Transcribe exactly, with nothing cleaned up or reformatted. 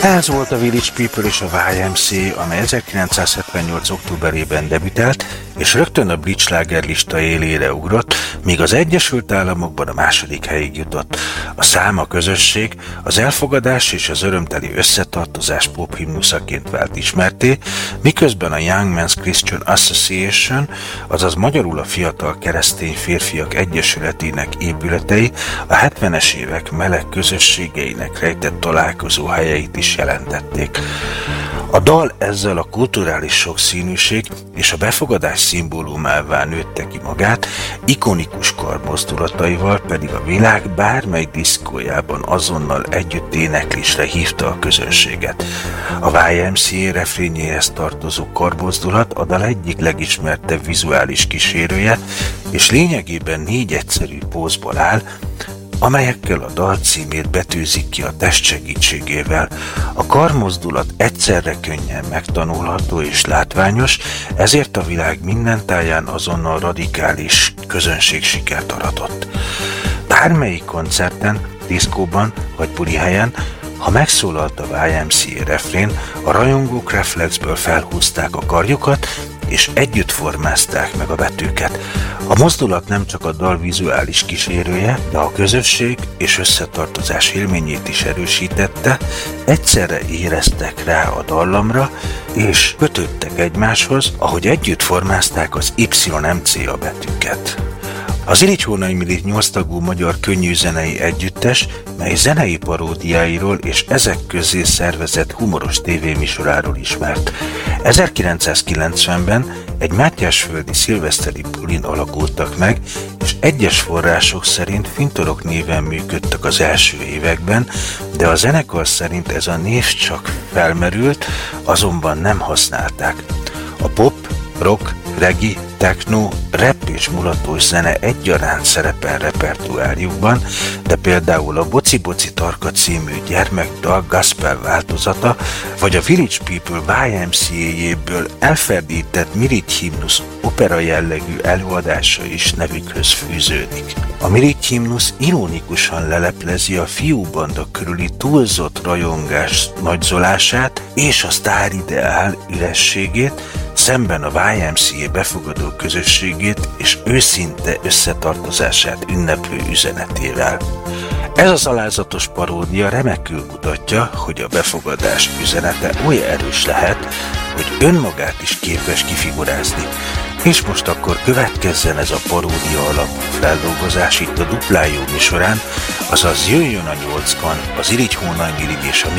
Ez volt a Village People és a Y M C A, amely ezerkilencszázhetvennyolc. októberében debütált, és rögtön a Brit slágerlista élére ugrott, míg az Egyesült Államokban a második helyig jutott. A szám a közösség, az elfogadás és az örömteli összetartozás pophimnuszaként vált ismerté, miközben a Young Men's Christian Association, azaz magyarul a Fiatal Keresztény Férfiak Egyesületének épületei a hetvenes évek meleg közösségeinek rejtett találkozó helyeit is jelentették. A dal ezzel a kulturális sokszínűség és a befogadás szimbólumává nőtte ki magát, ikonikus karmozdulataival pedig a világ bármely diszkójában azonnal együtt éneklésre hívta a közönséget. A Y M C A refrényéhez tartozó karmozdulat a dal egyik legismertebb vizuális kísérője, és lényegében négy egyszerű pózból áll, amelyekkel a dal címét betűzik ki a test segítségével. A karmozdulat egyszerre könnyen megtanulható és látványos, ezért a világ minden táján azonnal radikális közönségsikert aratott. Bármelyik koncerten, diszkóban vagy buli helyen, ha megszólalt a Y M C A refrén, a rajongók reflexből felhúzták a karjukat, és együtt formázták meg a betűket. A mozdulat nem csak a dal vizuális kísérője, de a közösség és összetartozás élményét is erősítette, egyszerre éreztek rá a dallamra, és kötődtek egymáshoz, ahogy együtt formázták az Y M C A betűket. Az Irigy-Hónai Mirit nyolc tagú magyar könnyűzenei együttes, mely zenei paródiáiról és ezek közé szervezett humoros tévéműsoráról ismert. ezerkilencszázkilencvenben egy mátyásföldi szilveszteri bulin alakultak meg, és egyes források szerint Fintorok néven működtek az első években, de a zenekar szerint ez a név csak felmerült, azonban nem használták. A pop, rock, reggae, techno, rap és mulatos zene egyaránt szerepel repertoárjukban, de például a Boci Boci Tarka című gyermekdal gospel változata, vagy a Village People Y M C A-jéből elferdített Mirigy himnusz opera jellegű előadása is nevükhöz fűződik. A Mirigy himnusz ironikusan leleplezi a fiúbanda körüli túlzott rajongás nagyzolását és a sztárideál ürességét, szemben a Y M C A befogadó közösségét és őszinte összetartozását ünneplő üzenetével. Ez az alázatos paródia remekül mutatja, hogy a befogadás üzenete olyan erős lehet, hogy önmagát is képes kifigurázni. És most akkor következzen ez a paródia alapú feldolgozás itt a Duplájó műsorán, azaz jöjjön a nyolcban az Irigy-Hónai Mirig és a